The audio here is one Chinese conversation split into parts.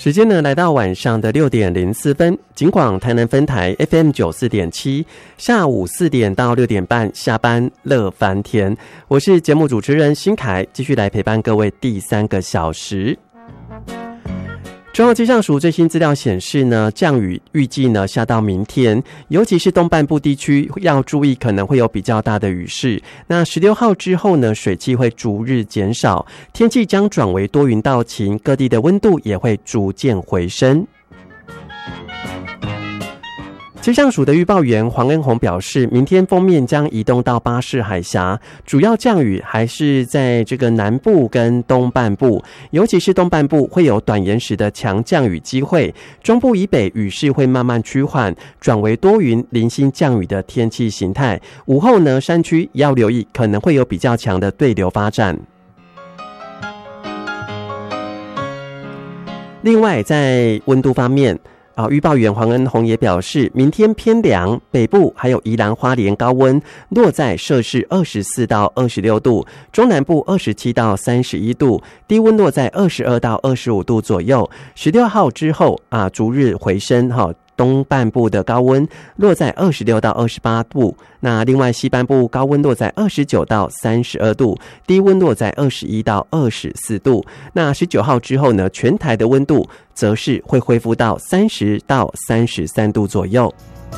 时间呢来到晚上的6点04分，警广台南分台 FM 94.7，下午4点到6点半下班乐翻天，我是节目主持人新凯，继续来陪伴各位第3个小时。中央气象署最新资料显示呢，降雨预计呢下到明天，尤其是东半部地区要注意，可能会有比较大的雨势。那16号之后呢，水汽会逐日减少，天气将转为多云到晴，各地的温度也会逐渐回升。气象署的预报员黄恩宏表示，明天锋面将移动到巴士海峡，主要降雨还是在这个南部跟东半部，尤其是东半部会有短延时的强降雨机会，中部以北雨势会慢慢趋缓，转为多云零星降雨的天气形态。午后呢，山区要留意可能会有比较强的对流发展。另外，在温度方面，预报员黄恩宏也表示，明天偏凉，北部还有宜兰花莲高温落在摄氏24到26度，中南部27到31度，低温落在22到25度左右。16号之后逐日回升东半部的高温落在26到28度，那另外西半部高温落在29到32度，低温落在21到24度。那19号之后呢，全台的温度则是会恢复到30到33度左右。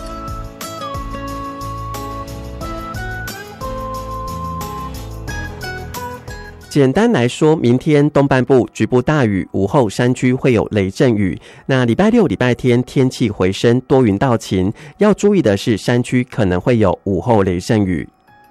简单来说，明天东半部局部大雨，午后山区会有雷阵雨。那礼拜六、礼拜天天气回升，多云到晴。要注意的是，山区可能会有午后雷阵雨。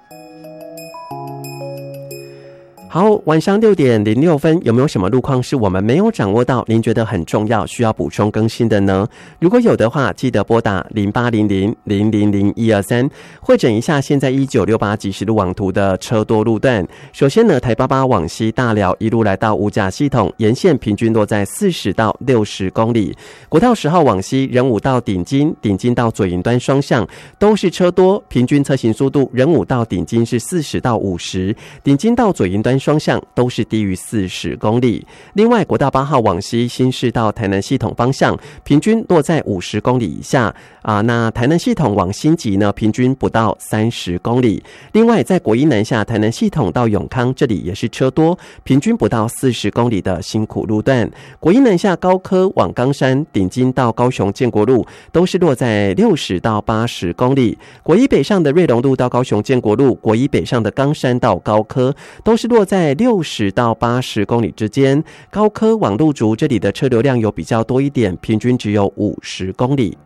好，晚上6点06分，有没有什么路况是我们没有掌握到，您觉得很重要，需要补充更新的呢？如果有的话，记得拨打0800000123，汇整一下现在1968即时路网图的车多路段。首先呢，台88往西大寮一路来到五甲系统，沿线平均落在40到60公里。国道10号往西，仁武到顶金，顶金到左营端双向都是车多，平均车行速度仁武到顶金是40到50，顶金到左营端双向都是低于40公里。另外，国道8号往西，新市到台南系统方向，平均落在50公里以下那台南系统往新集呢，平均不到30公里。另外，在国一南下台南系统到永康，这里也是车多，平均不到40公里的辛苦路段。国一南下高科往冈山、顶金到高雄建国路，都是落在60到80公里。国一北上的瑞隆路到高雄建国路，国一北上的冈山到高科，都是落在60到80公里之间。高科往路竹这里的车流量有比较多一点，平均只有50公里。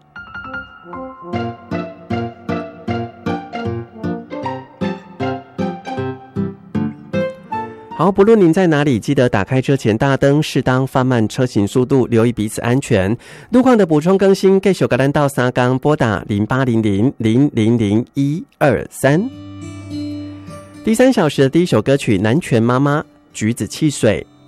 好，不论您在哪里，记得打开车前大灯，适当放慢车行速度，留意彼此安全。路况的补充更新，继续跟咱到三江拨打0800000123。第3小时的第一首歌曲《南拳妈妈橘子汽水》。